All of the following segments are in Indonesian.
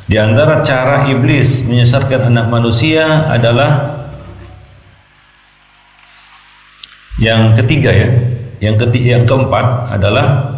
Di antara cara iblis menyesatkan anak manusia adalah yang ketiga ya. Yang keempat adalah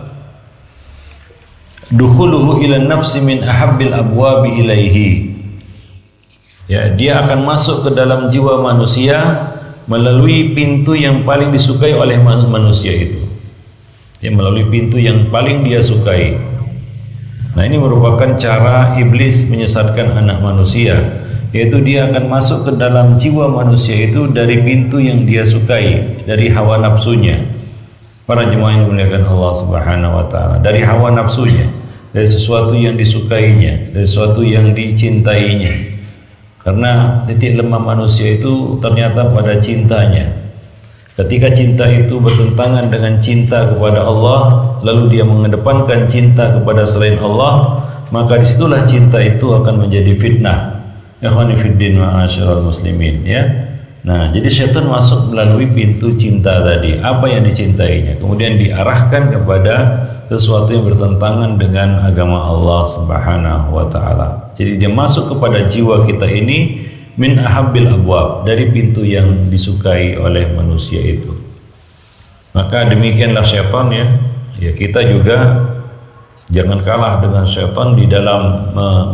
dukhuluhu ila nafsi min ahabbil abwabi ilaihi. Ya, dia akan masuk ke dalam jiwa manusia melalui pintu yang paling disukai oleh manusia itu. Ya, melalui pintu yang paling dia sukai. Nah, ini merupakan cara iblis menyesatkan anak manusia, yaitu dia akan masuk ke dalam jiwa manusia itu dari pintu yang dia sukai, dari hawa nafsunya. Para jemaah yang dimuliakan Allah Subhanahu wa taala, dari hawa nafsunya, dari sesuatu yang disukainya, dari sesuatu yang dicintainya. Karena titik lemah manusia itu ternyata pada cintanya. Ketika cinta itu bertentangan dengan cinta kepada Allah, lalu dia mengedepankan cinta kepada selain Allah, maka disitulah cinta itu akan menjadi fitnah. Ikhwani fiddin ma'asyiral muslimin, ya. Nah, jadi syaitan masuk melalui pintu cinta tadi. Apa yang dicintainya, kemudian diarahkan kepada sesuatu yang bertentangan dengan agama Allah Subhanahu wa taala. Jadi dia masuk kepada jiwa kita ini min ahabbil abwab, dari pintu yang disukai oleh manusia itu. Maka demikianlah syaitan ya. Ya, kita juga jangan kalah dengan syaitan di dalam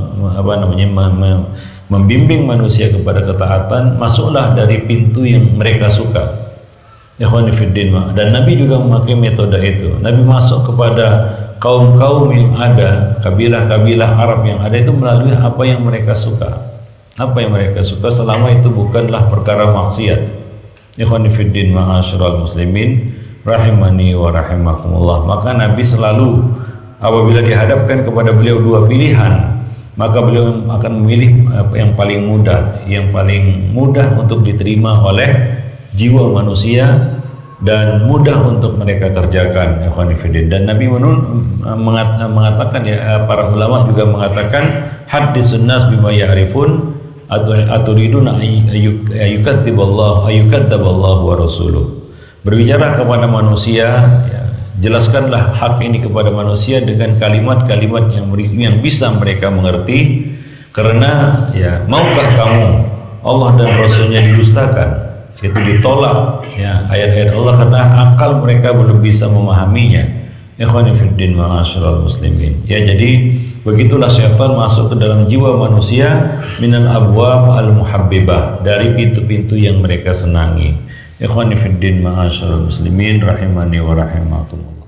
membimbing manusia kepada ketaatan. Masuklah dari pintu yang mereka suka. Ikhwani fiddin, dan Nabi juga memakai metode itu. Nabi masuk kepada kaum-kaum yang ada, kabilah-kabilah Arab yang ada itu melalui apa yang mereka suka. Apa yang mereka suka selama itu bukanlah perkara maksiat. Ikhwani fiddin ma'asyiral muslimin rahimani wa rahimakumullah. Maka Nabi selalu apabila dihadapkan kepada beliau dua pilihan, maka beliau akan memilih yang paling mudah untuk diterima oleh jiwa manusia dan mudah untuk mereka kerjakan. Ikhwani fiddin. Dan Nabi mengatakan ya, para ulama juga mengatakan haddisun nas bima ya'rifun aturiduna ayyukadziballahu wa rasuluh. Berbicara kepada manusia, ya, jelaskanlah hak ini kepada manusia dengan kalimat-kalimat yang bisa mereka mengerti. Karena ya, maukah kamu Allah dan Rasulnya didustakan, itu ditolak ya ayat-ayat Allah karena akal mereka belum bisa memahaminya. Ikhwani fiddin ma'asyiral muslimin. Ya, jadi begitulah syaitan masuk ke dalam jiwa manusia minal abwab al-muhabbibah, dari pintu-pintu yang mereka senangi. Ikhwani fiddin ma'asyiral muslimin rahimani wa rahimakumullah.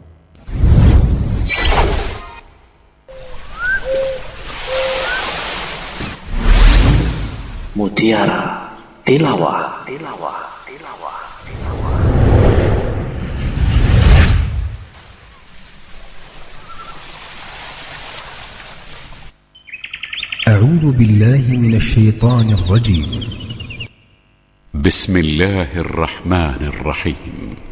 Mutiara Tilawah. أعوذ بالله من الشيطان الرجيم. بسم الله الرحمن الرحيم.